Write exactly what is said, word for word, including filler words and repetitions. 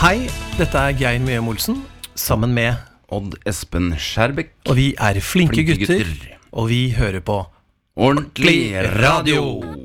Hei, dette er Geir Mjøem Olsen, sammen med Odd Espen Skjærbekk. Og vi er flinke, Flinke gutter, gutter. og vi hører på Ordentlig radio.